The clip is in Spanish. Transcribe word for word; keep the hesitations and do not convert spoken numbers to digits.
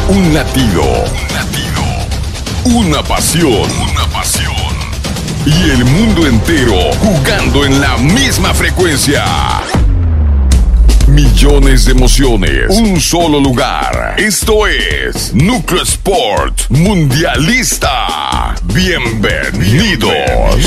Un latido. Un latido. Una pasión. Una pasión. Y el mundo entero jugando en la misma frecuencia. Millones de emociones, un solo lugar. Esto es Núcleo Sport Mundialista. Bienvenidos.